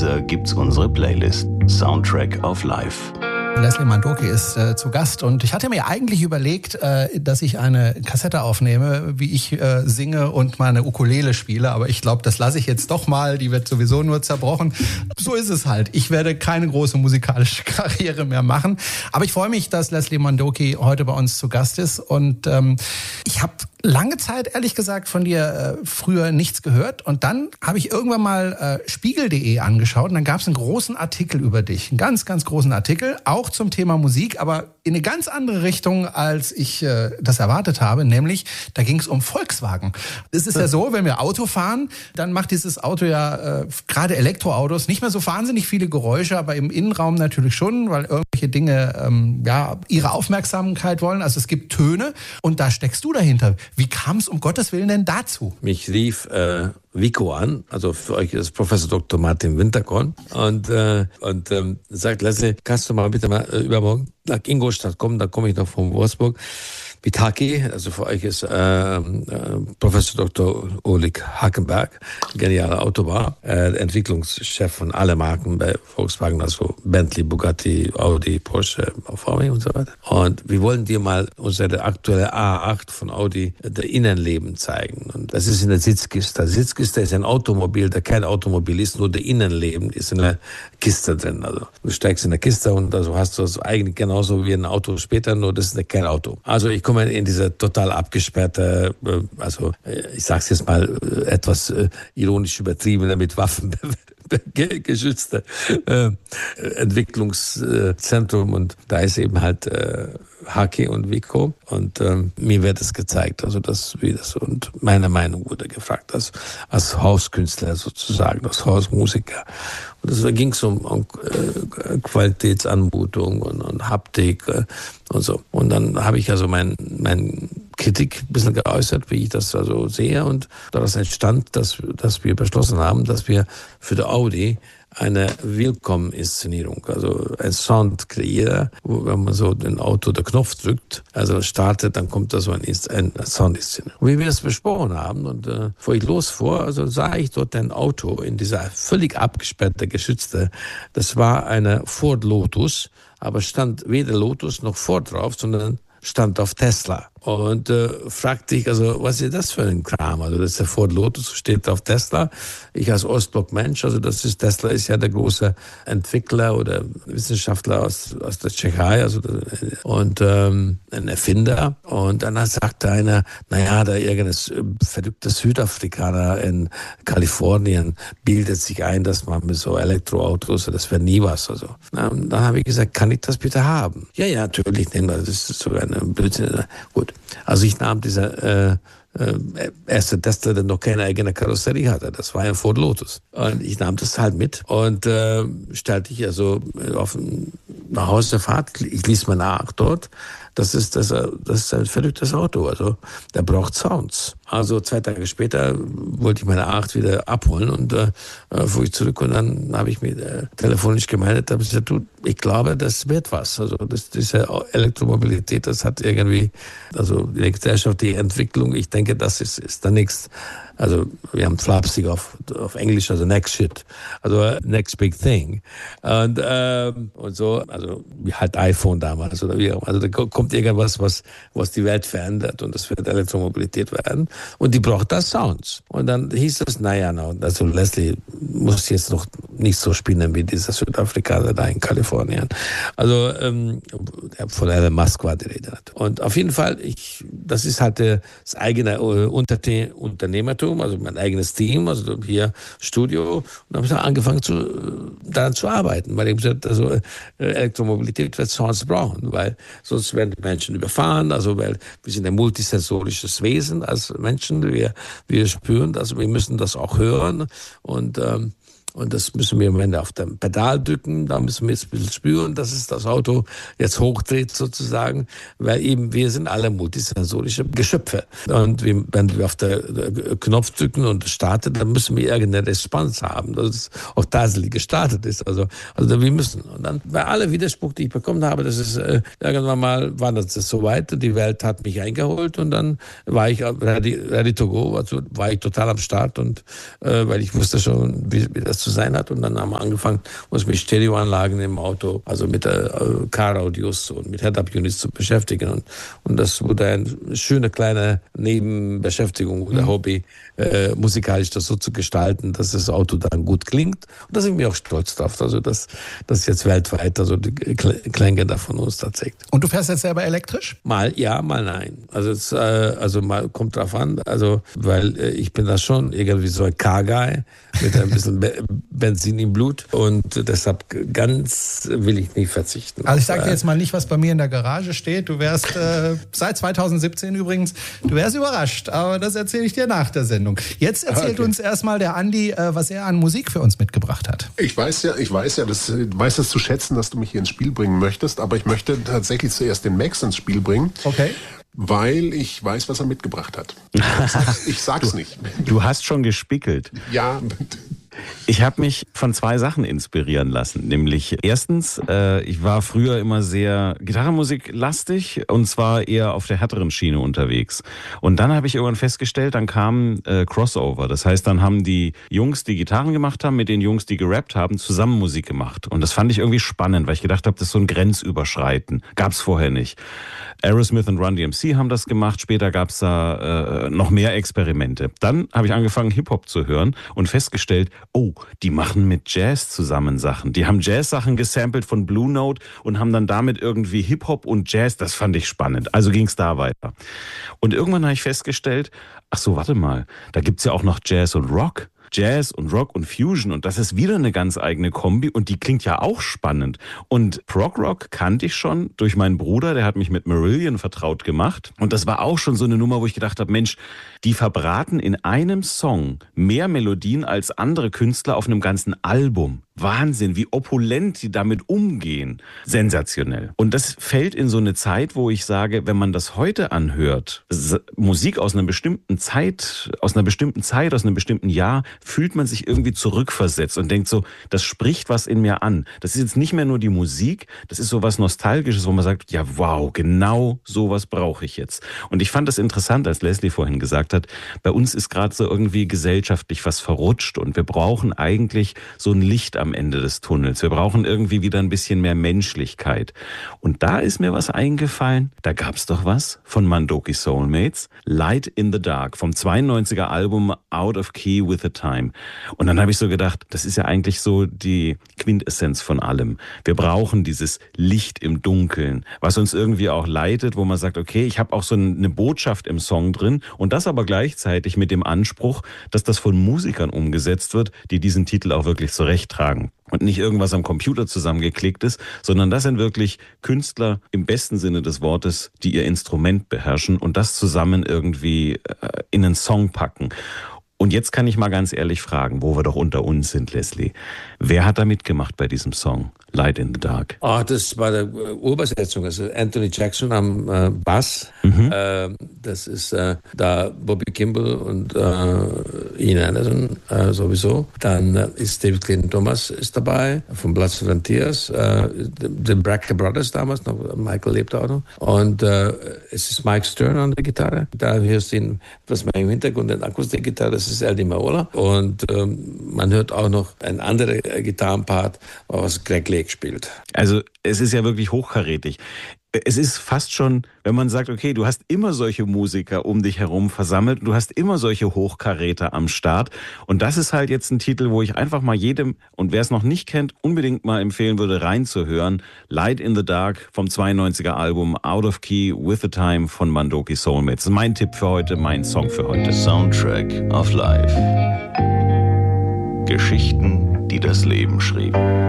Deezer gibt's unsere Playlist Soundtrack of Life. Leslie Mandoki ist zu Gast und ich hatte mir eigentlich überlegt, dass ich eine Kassette aufnehme, wie ich singe und meine Ukulele spiele, aber ich glaube, das lasse ich jetzt doch mal, die wird sowieso nur zerbrochen. So ist es halt. Ich werde keine große musikalische Karriere mehr machen, aber ich freue mich, dass Leslie Mandoki heute bei uns zu Gast ist und ich habe lange Zeit, ehrlich gesagt, von dir früher nichts gehört und dann habe ich irgendwann mal spiegel.de angeschaut und dann gab es einen großen Artikel über dich, einen ganz, ganz großen Artikel, auch zum Thema Musik, aber in eine ganz andere Richtung, als ich das erwartet habe, nämlich da ging es um Volkswagen. Es ist ja so, wenn wir Auto fahren, dann macht dieses Auto ja gerade Elektroautos nicht mehr so wahnsinnig viele Geräusche, aber im Innenraum natürlich schon, weil irgendwelche Dinge ihre Aufmerksamkeit wollen. Also es gibt Töne und da steckst du dahinter. Wie kam es um Gottes Willen denn dazu? Mich rief Vico an, also für euch ist Professor Dr. Martin Winterkorn und sagt, Leslie, kannst du mal bitte mal übermorgen nach Ingolstadt kommen, da komme ich noch von Wolfsburg. Vitaki, also für euch ist Professor Dr. Ulrich Hackenberg, genialer Autobauer, Entwicklungschef von allen Marken bei Volkswagen, also Bentley, Bugatti, Audi, Porsche, VW und so weiter. Und wir wollen dir mal unsere aktuelle A8 von Audi, der Innenleben zeigen. Und das ist in der Sitzkiste. Der Sitzkiste ist ein Automobil, der kein Automobil ist, nur der Innenleben ist in der Kiste drin. Also du steigst in der Kiste und also hast du das eigentlich genauso wie ein Auto später, nur das ist kein Auto. Also ich komme in diese total abgesperrte, also ich sag's jetzt mal etwas ironisch übertrieben, mit Waffen geschützte Entwicklungszentrum und da ist eben halt Haki und Vico und mir wird es gezeigt, also wie das und meine Meinung wurde gefragt, als Hauskünstler sozusagen, als Hausmusiker. Und da ging es um Qualitätsanmutung und Haptik und so. Und dann habe ich also mein Kritik ein bisschen geäußert, wie ich das also sehe und daraus entstand, dass wir beschlossen haben, dass wir für die Audi eine Willkommen-Inszenierung, also ein Sound kreieren, wo wenn man so den Auto den Knopf drückt, also startet, dann kommt da so ein Sound-Inszenierung. Wie wir das besprochen haben und bevor ich losfuhr, also sah ich dort ein Auto in dieser völlig abgesperrte, geschützte, das war eine Ford Lotus, aber stand weder Lotus noch Ford drauf, sondern stand auf Tesla. Und fragte ich, also was ist das für ein Kram? Also das ist der Ford Lotus, steht auf Tesla. Ich als Ostblock-Mensch, also Tesla ist ja der große Entwickler oder Wissenschaftler aus der Tschechei, also und ein Erfinder. Und dann sagte einer, da irgendein verrückter Südafrikaner in Kalifornien bildet sich ein, dass man mit so Elektroautos, das wäre nie was. Also. Dann habe ich gesagt, kann ich das bitte haben? Ja, natürlich, das ist so eine Blödsinn. Gut. Also ich nahm dieser erste Tesla, der noch keine eigene Karosserie hatte. Das war ein Ford Lotus. Und ich nahm das halt mit und stellte ich also auf eine Nachhausefahrt. Ich ließ mir nach dort. Das ist ein verrücktes Auto. Also der braucht Sounds. Also 2 Tage später wollte ich meine A8 wieder abholen und fuhr ich zurück und dann habe ich mir telefonisch gemeldet, habe ich gesagt, ich glaube, das wird was. Also diese Elektromobilität, das hat irgendwie, also die Gesellschaft, die Entwicklung, ich denke, das ist da nichts. Also wir haben Flapstick auf Englisch, also next shit, also next big thing und so, also wie halt iPhone damals oder wie auch. Also da kommt irgendwas, was die Welt verändert und das wird Elektromobilität werden und die braucht da Sounds. Und dann hieß es, also Leslie muss jetzt noch nicht so spinnen wie dieser Südafrikaner da in Kalifornien. Also von Elon Musk war die Rede. Und auf jeden Fall, das ist halt das eigene Unternehmertum, also mein eigenes Team, also hier Studio. Und dann habe ich dann angefangen daran zu arbeiten, weil ich gesagt, also Elektromobilität wird Sounds brauchen, weil sonst werden die Menschen überfahren, also weil wir sind ein multisensorisches Wesen als Menschen, wir spüren das, wir müssen das auch hören und das müssen wir am Ende auf dem Pedal drücken, da müssen wir jetzt ein bisschen spüren, dass es das Auto jetzt hochdreht sozusagen, weil eben wir sind alle multisensorische Geschöpfe. Und wenn wir auf den Knopf drücken und startet, dann müssen wir irgendeine Response haben, dass es auch tatsächlich gestartet ist. Also wir müssen. Und dann bei aller Widerspruch, die ich bekommen habe, das ist irgendwann mal war das so weit, die Welt hat mich eingeholt und dann war ich ready to go, also war ich total am Start und weil ich wusste schon, wie das zu sein hat. Und dann haben wir angefangen, uns mit Stereoanlagen im Auto, also mit Car-Audios und mit Head-Up-Units zu beschäftigen. Und das wurde eine schöne kleine Nebenbeschäftigung oder Hobby, musikalisch das so zu gestalten, dass das Auto dann gut klingt. Und da sind wir auch stolz drauf. Also das jetzt weltweit, also die Klänge da von uns da zeigt. Und du fährst jetzt selber elektrisch? Mal ja, mal nein. Also mal kommt drauf an. Also weil ich bin da schon irgendwie so ein Car-Guy mit ein bisschen Benzin im Blut und deshalb ganz will ich nicht verzichten. Also ich sage dir jetzt mal nicht, was bei mir in der Garage steht. Du wärst seit 2017 übrigens, du wärst überrascht, aber das erzähle ich dir nach der Sendung. Jetzt erzählt uns erstmal der Andi, was er an Musik für uns mitgebracht hat. Ich weiß es zu schätzen, dass du mich hier ins Spiel bringen möchtest, aber ich möchte tatsächlich zuerst den Max ins Spiel bringen. Okay. Weil ich weiß, was er mitgebracht hat. Ich sag's nicht. Du hast schon gespickelt. Ja. Ich habe mich von 2 Sachen inspirieren lassen. Nämlich erstens, ich war früher immer sehr Gitarrenmusik-lastig und zwar eher auf der härteren Schiene unterwegs. Und dann habe ich irgendwann festgestellt, dann kam Crossover. Das heißt, dann haben die Jungs, die Gitarren gemacht haben, mit den Jungs, die gerappt haben, zusammen Musik gemacht. Und das fand ich irgendwie spannend, weil ich gedacht habe, das ist so ein Grenzüberschreiten. Gab's vorher nicht. Aerosmith und Run DMC haben das gemacht. Später gab's da noch mehr Experimente. Dann habe ich angefangen, Hip-Hop zu hören und festgestellt, oh, die machen mit Jazz zusammen Sachen. Die haben Jazz-Sachen gesampelt von Blue Note und haben dann damit irgendwie Hip-Hop und Jazz, das fand ich spannend. Also ging's da weiter. Und irgendwann habe ich festgestellt, ach so, warte mal, da gibt's ja auch noch Jazz und Rock. Jazz und Rock und Fusion und das ist wieder eine ganz eigene Kombi und die klingt ja auch spannend. Und Prog-Rock kannte ich schon durch meinen Bruder, der hat mich mit Marillion vertraut gemacht und das war auch schon so eine Nummer, wo ich gedacht habe, Mensch, die verbraten in einem Song mehr Melodien als andere Künstler auf einem ganzen Album. Wahnsinn, wie opulent die damit umgehen. Sensationell. Und das fällt in so eine Zeit, wo ich sage, wenn man das heute anhört, Musik aus einer bestimmten Zeit, aus einem bestimmten Jahr, fühlt man sich irgendwie zurückversetzt und denkt so, das spricht was in mir an. Das ist jetzt nicht mehr nur die Musik, das ist so was Nostalgisches, wo man sagt, ja wow, genau sowas brauche ich jetzt. Und ich fand das interessant, als Leslie vorhin gesagt hat, bei uns ist gerade so irgendwie gesellschaftlich was verrutscht und wir brauchen eigentlich so ein Licht am Ende des Tunnels. Wir brauchen irgendwie wieder ein bisschen mehr Menschlichkeit. Und da ist mir was eingefallen, da gab's doch was von Mandoki Soulmates, Light in the Dark, vom 92er Album Out of Key with the Time. Und dann habe ich so gedacht, das ist ja eigentlich so die Quintessenz von allem. Wir brauchen dieses Licht im Dunkeln, was uns irgendwie auch leitet, wo man sagt, okay, ich habe auch so eine Botschaft im Song drin und das aber gleichzeitig mit dem Anspruch, dass das von Musikern umgesetzt wird, die diesen Titel auch wirklich zurechttragen. Und nicht irgendwas am Computer zusammengeklickt ist, sondern das sind wirklich Künstler im besten Sinne des Wortes, die ihr Instrument beherrschen und das zusammen irgendwie in einen Song packen. Und jetzt kann ich mal ganz ehrlich fragen, wo wir doch unter uns sind, Leslie. Wer hat da mitgemacht bei diesem Song, Light in the Dark? Das war der Urbesetzung, also Anthony Jackson am Bass. Das ist da Bobby Kimball und Ian Anderson sowieso. Dann ist David Clayton Thomas ist dabei, von Bloods Frontiers, die Brecker Brothers damals, noch Michael lebt auch noch. Und es ist Mike Stern an der Gitarre. Da hörst du ihn, was man im Hintergrund, eine Akustikgitarre, das ist Eddie Maola. Und man hört auch noch ein anderer Gitarrenpart, was Greg Lake spielt. Also es ist ja wirklich hochkarätig. Es ist fast schon, wenn man sagt, okay, du hast immer solche Musiker um dich herum versammelt, du hast immer solche Hochkaräter am Start und das ist halt jetzt ein Titel, wo ich einfach mal jedem, und wer es noch nicht kennt, unbedingt mal empfehlen würde, reinzuhören. Light in the Dark vom 92er Album Out of Key with the Time von Mandoki Soulmates. Das ist mein Tipp für heute, mein Song für heute. Soundtrack of Life. Geschichten, die das Leben schrieben.